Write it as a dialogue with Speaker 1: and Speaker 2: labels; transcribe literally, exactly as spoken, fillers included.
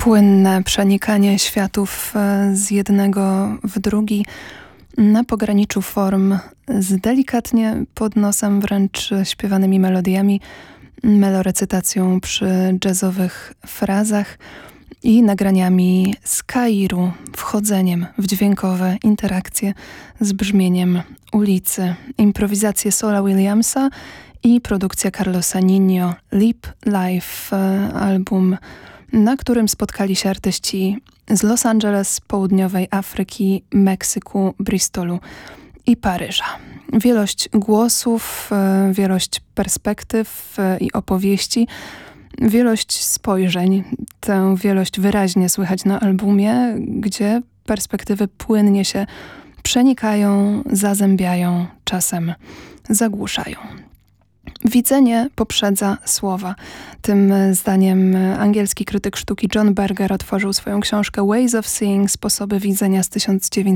Speaker 1: Płynne przenikanie światów z jednego w drugi na pograniczu form z delikatnie pod nosem wręcz śpiewanymi melodiami, melorecytacją przy jazzowych frazach i nagraniami z Kairu, wchodzeniem w dźwiękowe interakcje z brzmieniem ulicy, improwizacje Sola Williamsa i produkcja Carlosa Nino, Leap Life, album, na którym spotkali się artyści z Los Angeles, południowej Afryki, Meksyku, Bristolu i Paryża. Wielość głosów, wielość perspektyw i opowieści, wielość spojrzeń. Tę wielość wyraźnie słychać na albumie, gdzie perspektywy płynnie się przenikają, zazębiają, czasem zagłuszają. Widzenie poprzedza słowa. Tym zdaniem angielski krytyk sztuki John Berger otworzył swoją książkę Ways of Seeing, sposoby widzenia z tysiąc dziewięćset